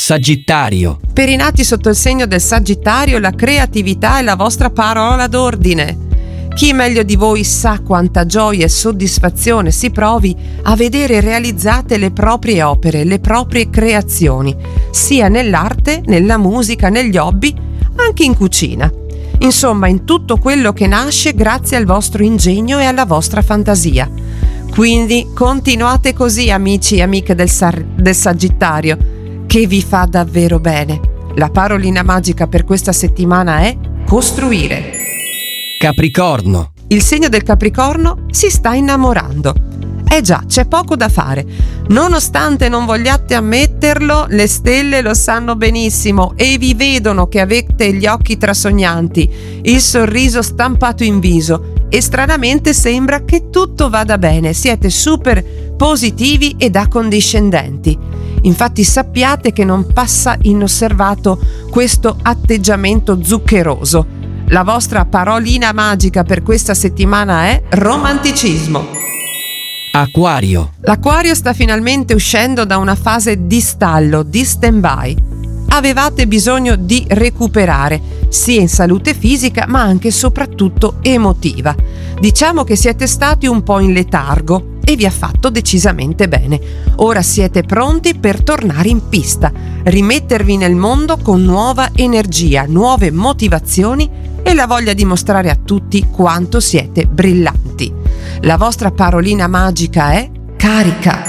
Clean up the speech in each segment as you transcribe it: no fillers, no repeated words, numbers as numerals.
Sagittario. Per i nati sotto il segno del Sagittario, la creatività è la vostra parola d'ordine. Chi meglio di voi sa quanta gioia e soddisfazione si provi a vedere realizzate le proprie opere, le proprie creazioni, sia nell'arte, nella musica, negli hobby, anche in cucina. Insomma, in tutto quello che nasce grazie al vostro ingegno e alla vostra fantasia. Quindi continuate così, amici e amiche del Sagittario, che vi fa davvero bene. La parolina magica per questa settimana è costruire. Capricorno. Il segno del Capricorno si sta innamorando. Già, c'è poco da fare. Nonostante non vogliate ammetterlo, le stelle lo sanno benissimo e vi vedono che avete gli occhi trasognanti, il sorriso stampato in viso e stranamente sembra che tutto vada bene. Siete super positivi ed accondiscendenti. Infatti sappiate che non passa inosservato questo atteggiamento zuccheroso. La vostra parolina magica per questa settimana è romanticismo. Acquario. L'Acquario sta finalmente uscendo da una fase di stallo, di stand-by. Avevate bisogno di recuperare, sia in salute fisica ma anche e soprattutto emotiva. Diciamo che siete stati un po' in letargo e vi ha fatto decisamente bene. Ora siete pronti per tornare in pista, rimettervi nel mondo con nuova energia, nuove motivazioni e la voglia di mostrare a tutti quanto siete brillanti. La vostra parolina magica è carica.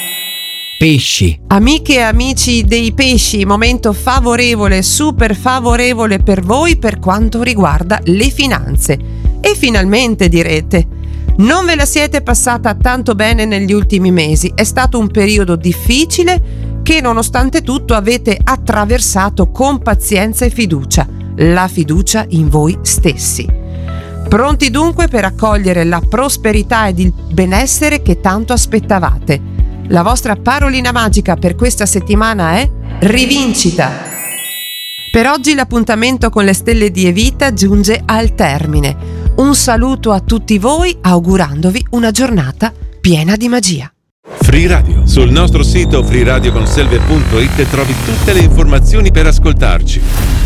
Pesci. Amiche e amici dei pesci, momento favorevole, super favorevole per voi per quanto riguarda le finanze. E finalmente direte, non ve la siete passata tanto bene negli ultimi mesi, è stato un periodo difficile che nonostante tutto avete attraversato con pazienza e fiducia, la fiducia in voi stessi. Pronti dunque per accogliere la prosperità ed il benessere che tanto aspettavate. La vostra parolina magica per questa settimana è rivincita. Per oggi l'appuntamento con le stelle di Evita giunge al termine. Un saluto a tutti voi augurandovi una giornata piena di magia. Free Radio. Sul nostro sito freeradioconselve.it trovi tutte le informazioni per ascoltarci.